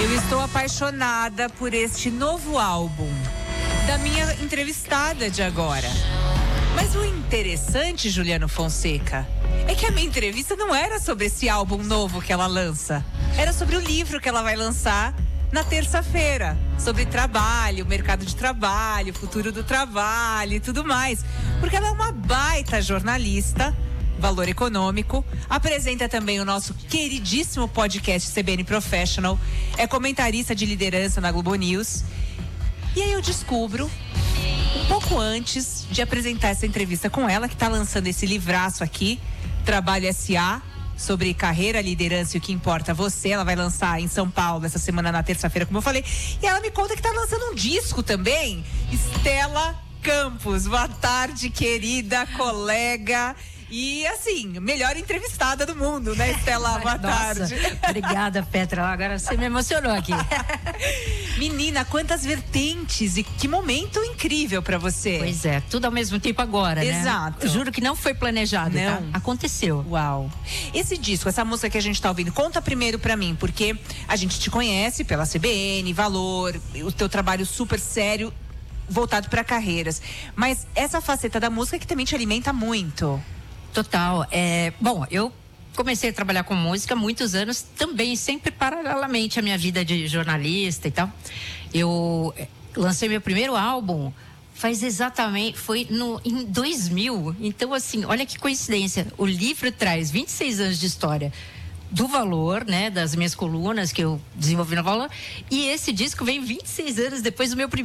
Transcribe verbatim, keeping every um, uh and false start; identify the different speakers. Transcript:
Speaker 1: Eu estou apaixonada por este novo álbum da minha entrevistada de agora. Mas o interessante, Juliano Fonseca, é que a minha entrevista não era sobre esse álbum novo que ela lança. Era sobre o livro que ela vai lançar na terça-feira. Sobre trabalho, mercado de trabalho, futuro do trabalho e tudo mais. Porque ela é uma baita jornalista, Valor Econômico, apresenta também o nosso queridíssimo podcast C B N Professional, é comentarista de liderança na Globo News. E aí eu descubro, um pouco antes de apresentar essa entrevista com ela, que está lançando esse livraço aqui, Trabalho S A, sobre carreira, liderança e o que importa a você. Ela vai lançar em São Paulo essa semana, na terça-feira, como eu falei. E ela me conta que está lançando um disco também. Estela Campos, boa tarde, querida colega. E assim, melhor entrevistada do mundo, né, Estela? Boa
Speaker 2: Nossa,
Speaker 1: tarde.
Speaker 2: Obrigada, Petra. Agora você me emocionou aqui.
Speaker 1: Menina, quantas vertentes e que momento incrível pra você.
Speaker 2: Pois é, tudo ao mesmo tempo agora, né?
Speaker 1: Exato.
Speaker 2: Juro que não foi planejado,
Speaker 1: Não.
Speaker 2: tá? Aconteceu.
Speaker 1: Uau. Esse disco, essa música que a gente tá ouvindo, conta primeiro pra mim, porque a gente te conhece pela C B N, Valor, o teu trabalho super sério, voltado pra carreiras. Mas essa faceta da música que também te alimenta muito.
Speaker 2: Total. É, bom, eu comecei a trabalhar com música há muitos anos, também sempre paralelamente à minha vida de jornalista e tal. Eu lancei meu primeiro álbum faz exatamente, foi no, em dois mil. Então, assim, olha que coincidência. O livro traz vinte e seis anos de história do Valor, né, das minhas colunas que eu desenvolvi no Valor. E esse disco vem vinte e seis anos depois do meu primeiro